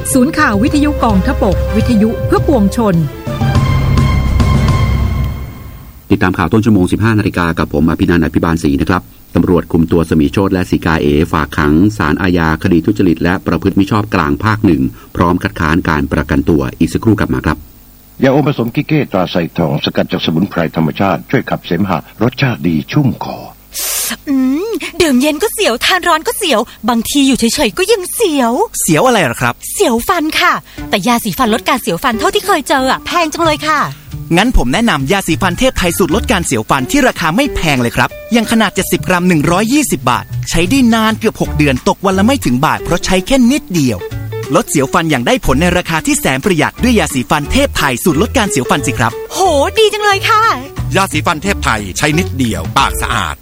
ศูนย์ข่าววิทยุกองทพบกวิทยุเพื่อปวงชนติดตามข่าวต้นชั่วโมง 15 นาฬิกากับผมอภินันท์ อภิบาลศรีนะครับตำรวจคุมตัวสมีโชติและสีกาเอฝากขังศาลอาญาคดีทุจริตและประพฤติมิชอบกลางภาคหนึ่งพร้อมคัดค้านการประกันตัวอีกสักครู่กลับมาครับยาอมผสมกิเก้ตราไซทองสกัดจากสมุนไพรธรรมชาติช่วยขับเสมหะรสชาติดีชุ่มคอดื่มเย็นก็เสียวทานร้อนก็เสียวบางทีอยู่เฉยๆก็ยังเสียวอะไรหรอครับเสียวฟันค่ะแต่ยาสีฟันลดการเสียวฟันเท่าที่เคยเจอแพงจังเลยค่ะงั้นผมแนะนำยาสีฟันเทพไทยสูตรลดการเสียวฟันที่ราคาไม่แพงเลยครับยังขนาด70กรัม120บาทใช้ได้นานเกือบ6เดือนตกวันละไม่ถึงบาทเพราะใช้แค่นิดเดียวลดเสียวฟันอย่างได้ผลในราคาที่แสนประหยัดด้วยยาสีฟันเทพไทยสูตรลดการเสียวฟันสิครับโหดีจังเลยค่ะยาสีฟันเทพไทยใช้นิดเดียวปากสะอาด